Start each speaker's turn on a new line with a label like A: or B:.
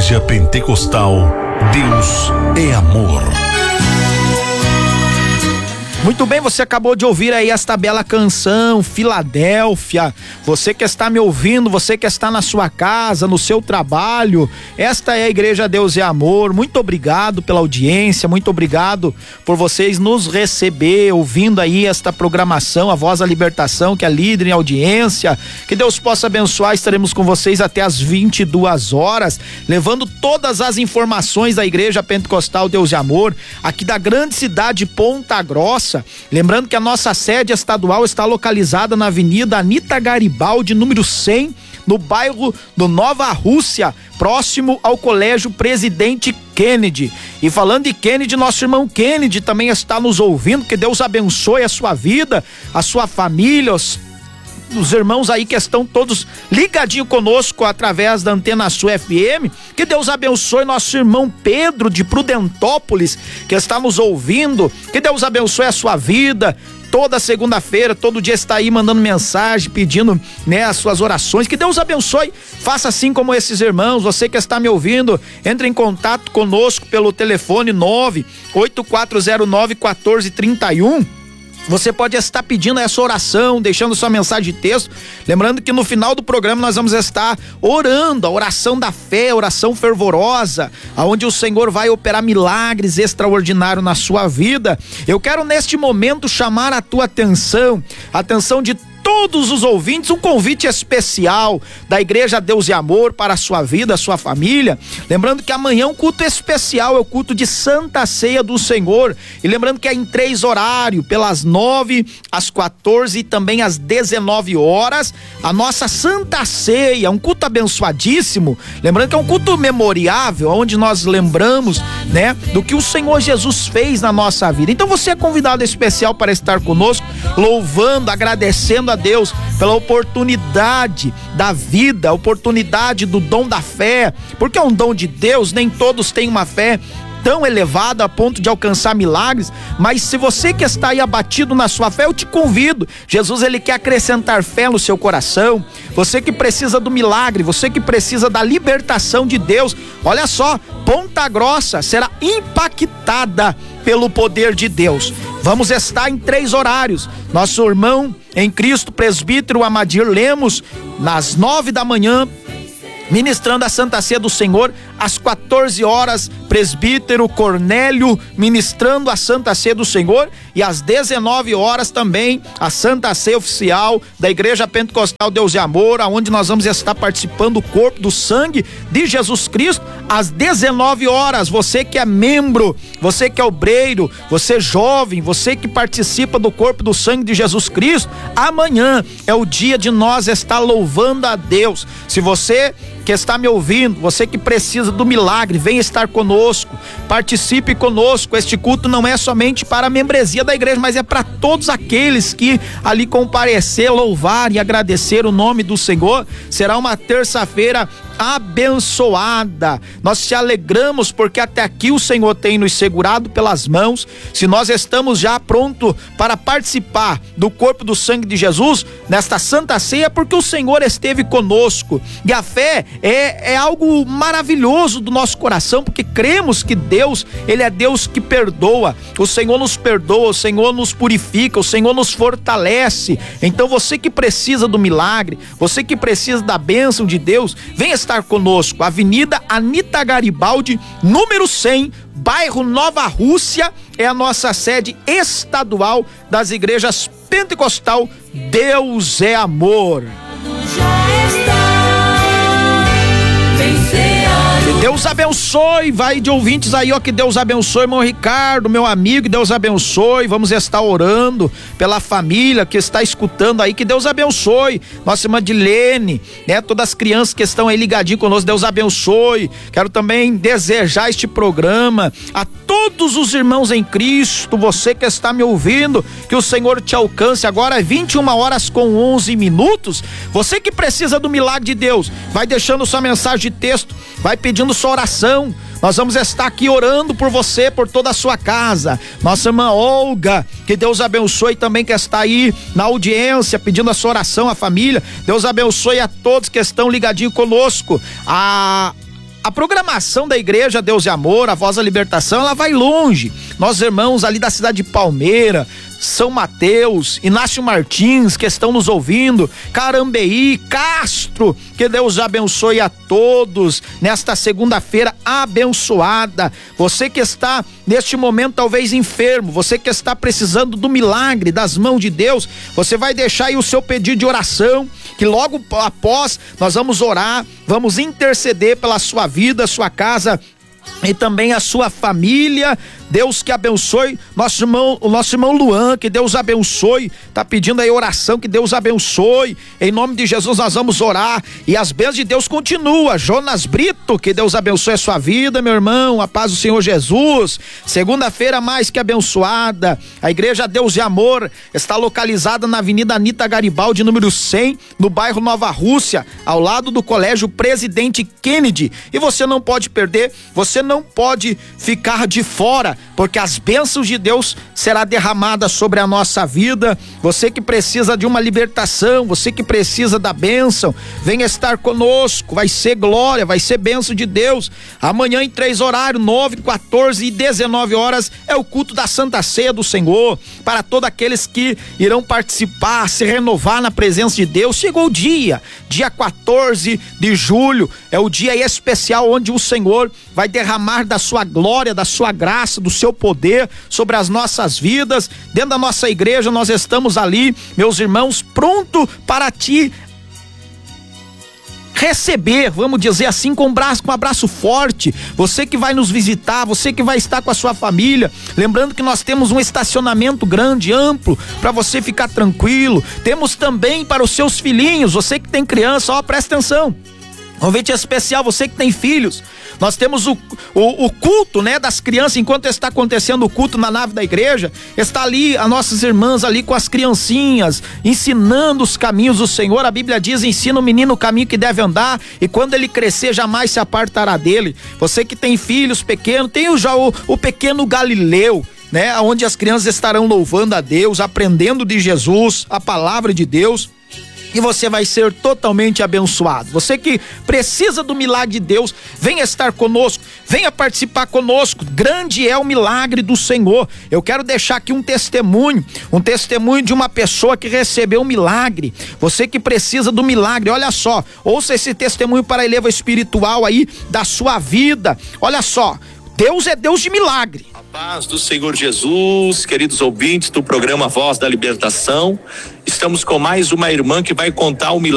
A: Igreja Pentecostal Deus é Amor.
B: Muito bem, você acabou de ouvir aí esta bela canção, Filadélfia. Você que está me ouvindo, você que está na sua casa, no seu trabalho, esta é a Igreja Deus é Amor. Muito obrigado pela audiência, muito obrigado por vocês nos receber, ouvindo aí esta programação, a Voz da Libertação, que é líder em audiência. Que Deus possa abençoar, estaremos com vocês até às 22 horas, levando todas as informações da Igreja Pentecostal Deus é Amor, aqui da grande cidade de Ponta Grossa. Lembrando que a nossa sede estadual está localizada na Avenida Anita Garibaldi, número 100, no bairro do Nova Rússia, próximo ao Colégio Presidente Kennedy. E falando de Kennedy, nosso irmão Kennedy também está nos ouvindo. Que Deus abençoe a sua vida, a sua família, os irmãos aí que estão todos ligadinhos conosco através da Antena Sul FM. Que Deus abençoe nosso irmão Pedro de Prudentópolis, que está nos ouvindo. Que Deus abençoe a sua vida. Toda segunda-feira, todo dia está aí mandando mensagem, pedindo, né, as suas orações. Que Deus abençoe, faça assim como esses irmãos. Você que está me ouvindo, entre em contato conosco pelo telefone 98409-1431. Você pode estar pedindo essa oração, deixando sua mensagem de texto. Lembrando que no final do programa nós vamos estar orando, a oração da fé, a oração fervorosa, aonde o Senhor vai operar milagres extraordinários na sua vida. Eu quero neste momento chamar a tua atenção, a atenção de todos os ouvintes, um convite especial da Igreja Deus e Amor para a sua vida, a sua família. Lembrando que amanhã é um culto especial, é o culto de Santa Ceia do Senhor. E lembrando que é em 3 horários, pelas 9, às 14 e também às 19 horas, a nossa Santa Ceia, um culto abençoadíssimo. Lembrando que é um culto memoriável, onde nós lembramos, né, do que o Senhor Jesus fez na nossa vida. Então você é convidado especial para estar conosco, louvando, agradecendo a Deus pela oportunidade da vida, a oportunidade do dom da fé, porque é um dom de Deus. Nem todos têm uma fé tão elevada a ponto de alcançar milagres, mas se você que está aí abatido na sua fé, eu te convido. Jesus, ele quer acrescentar fé no seu coração. Você que precisa do milagre, você que precisa da libertação de Deus, olha só, Ponta Grossa será impactada pelo poder de Deus. Vamos estar em 3 horários. Nosso irmão em Cristo, presbítero Amadir Lemos, nas 9 da manhã, ministrando a Santa Ceia do Senhor. Às 14 horas, presbítero Cornélio ministrando a Santa Ceia do Senhor. E às 19 horas também a Santa Ceia oficial da Igreja Pentecostal Deus e Amor, aonde nós vamos estar participando do corpo, do sangue de Jesus Cristo. Às 19 horas, você que é membro, você que é obreiro, você jovem, você que participa do corpo, do sangue de Jesus Cristo, amanhã é o dia de nós estar louvando a Deus. Se você que está me ouvindo, você que precisa do milagre, venha estar conosco, participe conosco. Este culto não é somente para a membresia da igreja, mas é para todos aqueles que ali comparecer, louvar e agradecer o nome do Senhor. Será uma terça-feira abençoada. Nós te alegramos porque até aqui o Senhor tem nos segurado pelas mãos. Se nós estamos já prontos para participar do corpo, do sangue de Jesus nesta Santa Ceia, porque o Senhor esteve conosco. E a fé é algo maravilhoso do nosso coração, porque cremos que Deus, ele é Deus que perdoa. O Senhor nos perdoa, o Senhor nos purifica, o Senhor nos fortalece. Então você que precisa do milagre, você que precisa da bênção de Deus, venha estar conosco. Avenida Anita Garibaldi, número 100, bairro Nova Rússia, é a nossa sede estadual das igrejas Pentecostal Deus é Amor. Que Deus abençoe, vai de ouvintes aí, ó, que Deus abençoe, irmão Ricardo, meu amigo, que Deus abençoe. Vamos estar orando pela família que está escutando aí, que Deus abençoe. Nossa irmã Dilene, né, todas as crianças que estão aí ligadinho conosco, Deus abençoe. Quero também desejar este programa a todos os irmãos em Cristo, você que está me ouvindo, que o Senhor te alcance. Agora é 21h11. Você que precisa do milagre de Deus, vai deixando sua mensagem de texto, vai pedindo sua oração. Nós vamos estar aqui orando por você, por toda a sua casa. Nossa irmã Olga, que Deus abençoe também, que está aí na audiência, pedindo a sua oração, a família. Deus abençoe a todos que estão ligadinhos conosco. A A programação da igreja Deus e Amor, a Voz da Libertação, ela vai longe. Nós irmãos ali da cidade de Palmeira, São Mateus, Inácio Martins, que estão nos ouvindo, Carambeí, Castro, que Deus abençoe a todos nesta segunda-feira abençoada. Você que está neste momento talvez enfermo, você que está precisando do milagre das mãos de Deus, você vai deixar aí o seu pedido de oração, que logo após nós vamos orar, vamos interceder pela sua vida, sua casa e também a sua família. Deus que abençoe o nosso irmão Luan, que Deus abençoe, tá pedindo aí oração, que Deus abençoe, em nome de Jesus nós vamos orar, e as bênçãos de Deus continua. Jonas Brito, que Deus abençoe a sua vida, meu irmão, a paz do Senhor Jesus. Segunda-feira mais que abençoada. A igreja Deus e Amor está localizada na Avenida Anita Garibaldi, número 100, no bairro Nova Rússia, ao lado do Colégio Presidente Kennedy, e você não pode perder, você não pode ficar de fora, porque as bênçãos de Deus será derramada sobre a nossa vida. Você que precisa de uma libertação, você que precisa da bênção, venha estar conosco, vai ser glória, vai ser bênção de Deus. Amanhã em 3 horários, 9, 14 e 19 horas, é o culto da Santa Ceia do Senhor, para todos aqueles que irão participar, se renovar na presença de Deus. Chegou o dia 14 de julho, é o dia especial onde o Senhor vai derramar da sua glória, da sua graça, do seu poder sobre as nossas vidas. Dentro da nossa igreja nós estamos ali, meus irmãos, pronto para te receber, vamos dizer assim, com um abraço forte. Você que vai nos visitar, você que vai estar com a sua família, lembrando que nós temos um estacionamento grande, amplo, para você ficar tranquilo. Temos também para os seus filhinhos, você que tem criança, ó, presta atenção, convite especial, você que tem filhos. Nós temos o culto, né, das crianças. Enquanto está acontecendo o culto na nave da igreja, está ali as nossas irmãs ali com as criancinhas, ensinando os caminhos do Senhor. A Bíblia diz: ensina o menino o caminho que deve andar, e quando ele crescer jamais se apartará dele. Você que tem filhos pequenos, tem já o pequeno Galileu, né, onde as crianças estarão louvando a Deus, aprendendo de Jesus, a palavra de Deus, e você vai ser totalmente abençoado. Você que precisa do milagre de Deus, venha estar conosco, venha participar conosco. Grande é o milagre do Senhor. Eu quero deixar aqui um testemunho de uma pessoa que recebeu um milagre. Você que precisa do milagre, olha só, ouça esse testemunho para a eleva espiritual aí da sua vida. Olha só, Deus é Deus de milagre.
C: A paz do Senhor Jesus, queridos ouvintes do programa Voz da Libertação. Estamos com mais uma irmã que vai contar o milagre